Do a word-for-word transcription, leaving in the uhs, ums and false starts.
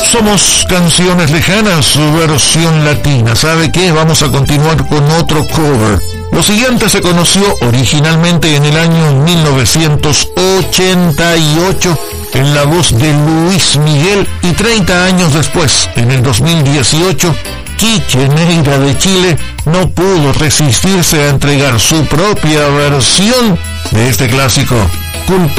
Somos Canciones Lejanas, su versión latina. ¿Sabe qué? Vamos a continuar con otro cover. Lo siguiente se conoció originalmente en el año mil novecientos ochenta y ocho en la voz de Luis Miguel, y treinta años después, en el dos mil dieciocho, Quique Neira de Chile no pudo resistirse a entregar su propia versión de este clásico. Culpa